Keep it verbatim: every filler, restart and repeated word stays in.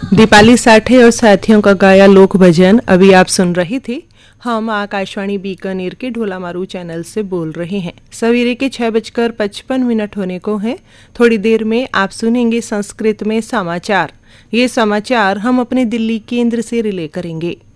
दीपाली साठे और साथियों का गाया लोक भजन अभी आप सुन रही थी। हम आकाशवाणी बीकानेर के ढोलामारू चैनल से बोल रहे हैं। सवेरे के छह बजकर पचपन मिनट होने को हैं। थोड़ी देर में आप सुनेंगे संस्कृत में समाचार। ये समाचार हम अपने दिल्ली केंद्र से रिले करेंगे।